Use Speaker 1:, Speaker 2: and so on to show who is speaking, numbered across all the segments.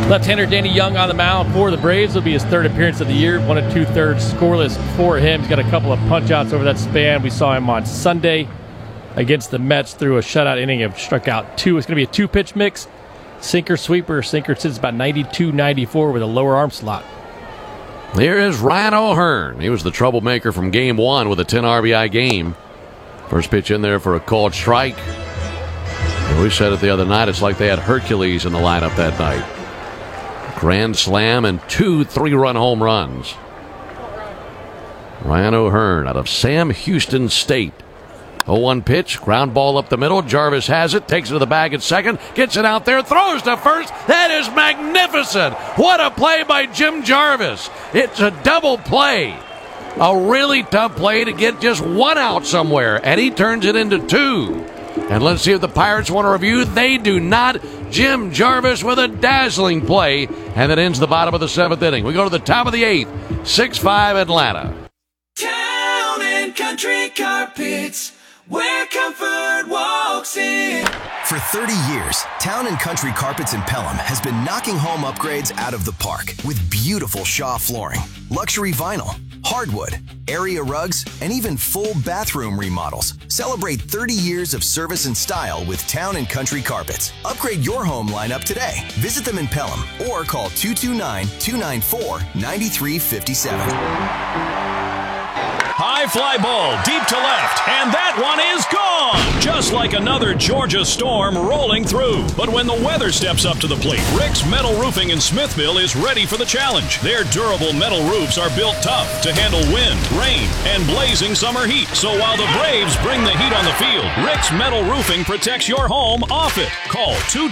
Speaker 1: Left-hander Danny Young on the mound for the Braves. Will be his third appearance of the year. 1 2/3 scoreless for him. He's got a couple of punch-outs over that span. We saw him on Sunday against the Mets through a shutout inning of struck out 2. It's going to be a 2-pitch mix. Sinker sweeper. Sinker sits about 92, 94 with a lower arm slot.
Speaker 2: Here is Ryan O'Hearn. He was the troublemaker from Game 1 with a 10 RBI game. First pitch in there for a called strike. We said it the other night. It's like they had Hercules in the lineup that night. Grand slam and 2 3-run home runs. Ryan O'Hearn out of Sam Houston State. 0-1 pitch, ground ball up the middle. Jarvis has it, takes it to the bag at second, gets it out there, throws to first. That is magnificent. What a play by Jim Jarvis. It's a double play. A really tough play to get just 1 out somewhere, and he turns it into 2. And let's see if the Pirates want to review. They do not. Jim Jarvis with a dazzling play, and that ends the bottom of the 7th inning. We go to the top of the 8th. 6-5 Atlanta.
Speaker 3: Town and Country Carpets, where comfort walks in.
Speaker 4: For 30 years, Town & Country Carpets in Pelham has been knocking home upgrades out of the park with beautiful Shaw flooring, luxury vinyl, hardwood, area rugs, and even full bathroom remodels. Celebrate 30 years of service and style with Town & Country Carpets. Upgrade your home lineup today. Visit them in Pelham or call 229-294-9357.
Speaker 5: High fly ball deep to left, and that one is gone! Just like another Georgia storm rolling through. But when the weather steps up to the plate, Rick's Metal Roofing in Smithville is ready for the challenge. Their durable metal roofs are built tough to handle wind, rain, and blazing summer heat. So while the Braves bring the heat on the field, Rick's Metal Roofing protects your home off it. Call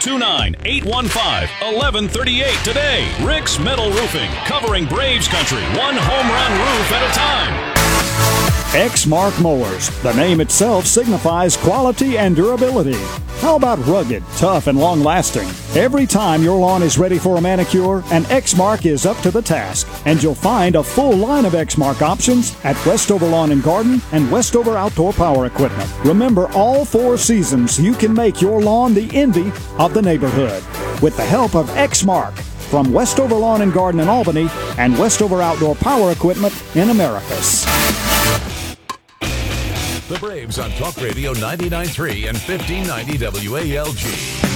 Speaker 5: 229-815-1138 today. Rick's Metal Roofing, covering Braves country, one home run roof at a time.
Speaker 6: Exmark Mowers. The name itself signifies quality and durability. How about rugged, tough, and long-lasting? Every time your lawn is ready for a manicure, an Exmark is up to the task. And you'll find a full line of Exmark options at Westover Lawn and Garden and Westover Outdoor Power Equipment. Remember, all 4 seasons, you can make your lawn the envy of the neighborhood with the help of Exmark from Westover Lawn and Garden in Albany and Westover Outdoor Power Equipment in Americus.
Speaker 7: The Braves on Talk Radio 99.3 and 1590 WALG.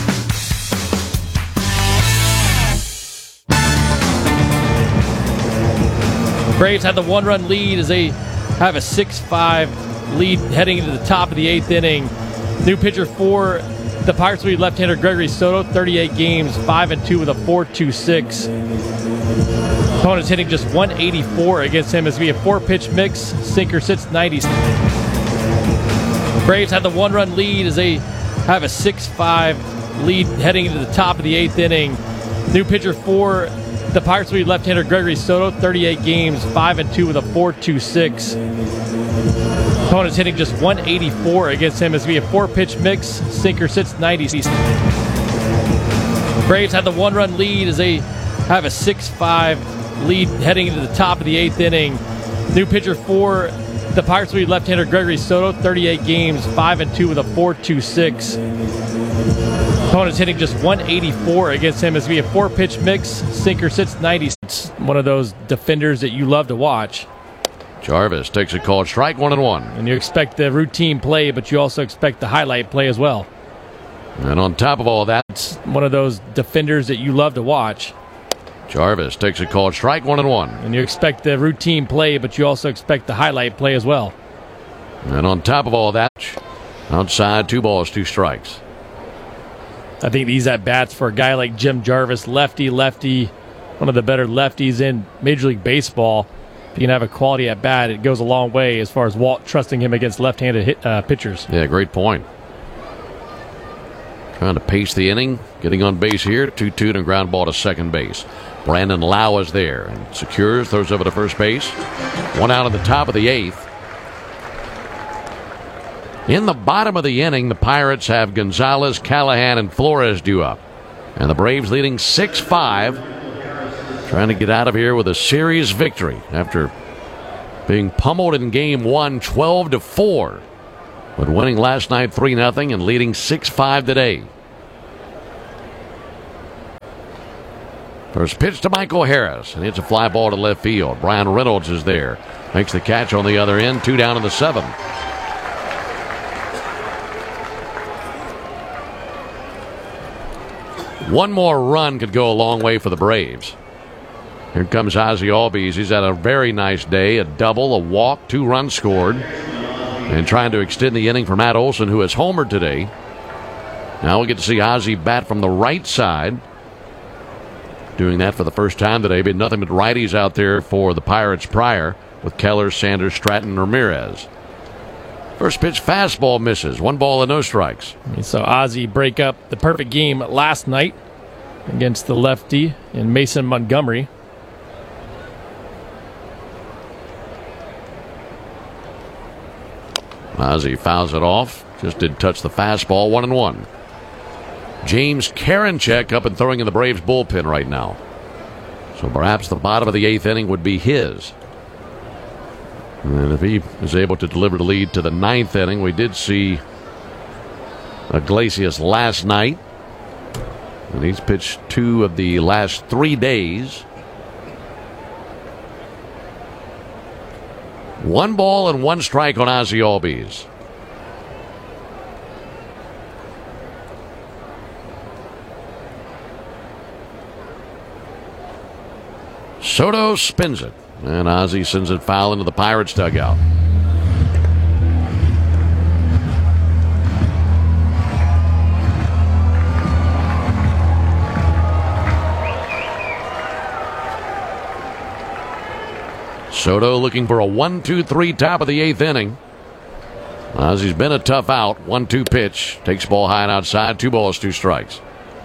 Speaker 1: Braves had the 1-run lead as they have a 6-5 lead heading into the top of the 8th inning. New pitcher for the Pirates will be left-hander Gregory Soto, 38 games, 5-2 with a 4.26. Opponent's hitting just 184 against him as we have 4-pitch mix. Sinker sits 90. Braves had the 1-run lead as they have a 6-5 lead heading into the top of the 8th inning. New pitcher for the Pirates will be left-hander Gregory Soto, 38 games, 5-2 with a 4.26. Opponent's hitting just 184 against him as we have 4-pitch mix. Sinker sits 90. Braves had the 1-run lead as they have a 6-5 lead heading into the top of the 8th inning. New pitcher for the Pirates will be left-hander Gregory Soto, 38 games, 5-2 with a 4.26. Opponent's hitting just 184 against him as we have 4-pitch mix. Sinker sits 90. It's one of those defenders that you love to watch.
Speaker 2: Jarvis takes a called strike, 1-1.
Speaker 1: And you expect the routine play, but you also expect the highlight play as well.
Speaker 2: And on top of all that,
Speaker 1: it's one of those defenders that you love to watch.
Speaker 2: Jarvis takes a called strike, 1-1.
Speaker 1: And you expect the routine play, but you also expect the highlight play as well.
Speaker 2: And on top of all that, outside, 2 balls, 2 strikes.
Speaker 1: I think these at-bats for a guy like Jim Jarvis, lefty, one of the better lefties in Major League Baseball. If you can have a quality at-bat, it goes a long way as far as Walt trusting him against left-handed pitchers.
Speaker 2: Yeah, great point. Trying to pace the inning, getting on base here, 2-2 and ground ball to second base. Brandon Lau is there and secures, throws over to first base. 1 out at the top of the 8th. In the bottom of the inning, the Pirates have Gonzalez, Callahan, and Flores due up. And the Braves leading 6-5. Trying to get out of here with a series victory after being pummeled in Game 1, 12-4. But winning last night 3-0 and leading 6-5 today. First pitch to Michael Harris, and it's a fly ball to left field. Brian Reynolds is there. Makes the catch on the other end. 2 down in the 7th. One more run could go a long way for the Braves. Here comes Ozzie Albies. He's had a very nice day. A double, a walk, 2 runs scored. And trying to extend the inning for Matt Olson, who has homered today. Now we get to see Ozzie bat from the right side. Doing that for the first time today. Been nothing but righties out there for the Pirates prior, with Keller, Sanders, Stratton, Ramirez. First pitch fastball misses. 1 ball and no strikes.
Speaker 1: So Ozzie break up the perfect game last night against the lefty in Mason Montgomery.
Speaker 2: Ozzie fouls it off. Just did touch the fastball. 1-1. James Karinchak up and throwing in the Braves bullpen right now. So perhaps the bottom of the 8th inning would be his. And if he is able to deliver the lead to the 9th inning, we did see Iglesias last night. And he's pitched 2 of the last 3 days. 1 ball and 1 strike on Ozzie Albies. Soto spins it, and Ozzie sends it foul into the Pirates dugout. Soto looking for a 1-2-3 top of the 8th inning. Ozzie's been a tough out. 1-2 pitch. Takes ball high and outside. 2 balls, 2 strikes.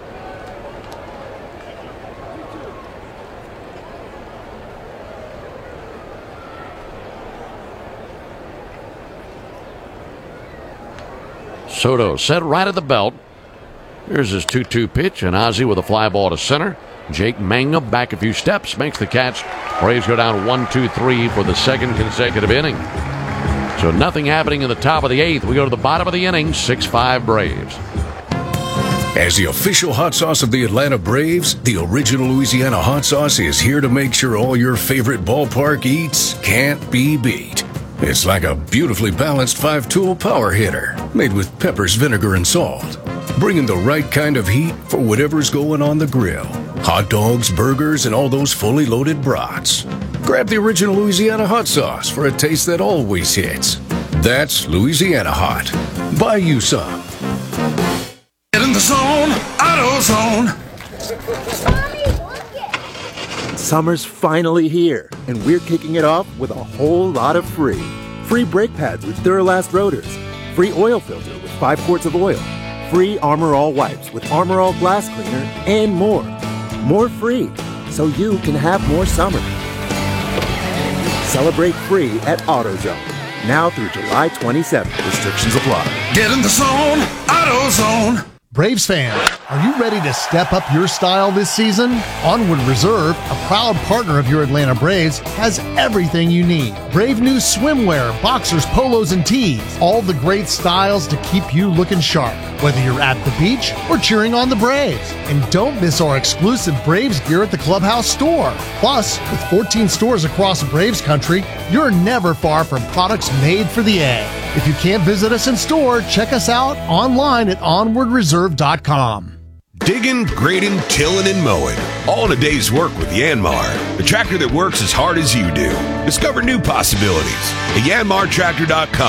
Speaker 2: Soto set right at the belt. Here's his 2-2 pitch, and Ozzie with a fly ball to center. Jake Mangum back a few steps, makes the catch. Braves go down 1-2-3 for the 2nd consecutive inning. So nothing happening in the top of the 8th. We go to the bottom of the inning, 6-5 Braves.
Speaker 8: As the official hot sauce of the Atlanta Braves, the original Louisiana hot sauce is here to make sure all your favorite ballpark eats can't be beat. It's like a beautifully balanced 5-tool power hitter made with peppers, vinegar, and salt. Bringing the right kind of heat for whatever's going on the grill. Hot dogs, burgers, and all those fully loaded brats. Grab the original Louisiana hot sauce for a taste that always hits. That's Louisiana Hot. Buy you some.
Speaker 3: Get in the zone, AutoZone.
Speaker 9: Summer's finally here, and we're kicking it off with a whole lot of free. Free brake pads with Duralast rotors. Free oil filter with 5 quarts of oil. Free Armor All wipes with Armor All glass cleaner, and more. More free, so you can have more summer. Celebrate free at AutoZone. Now through July 27th. Restrictions apply.
Speaker 3: Get in the zone, AutoZone.
Speaker 10: Braves fans, are you ready to step up your style this season? Onward Reserve, a proud partner of your Atlanta Braves, has everything you need. Brave new swimwear, boxers, polos, and tees. All the great styles to keep you looking sharp, whether you're at the beach or cheering on the Braves. And don't miss our exclusive Braves gear at the Clubhouse store. Plus, with 14 stores across Braves country, you're never far from products made for the A. If you can't visit us in store, check us out online at onwardreserve.com.
Speaker 11: Digging, grading, tilling, and mowing. All in a day's work with Yanmar, the tractor that works as hard as you do. Discover new possibilities at yanmartractor.com.